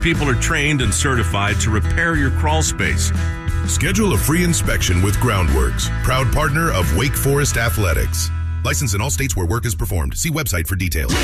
People are trained and certified to repair your crawl space. Schedule a free inspection with Groundworks, proud partner of Wake Forest Athletics. Licensed in all states where work is performed. See website for details.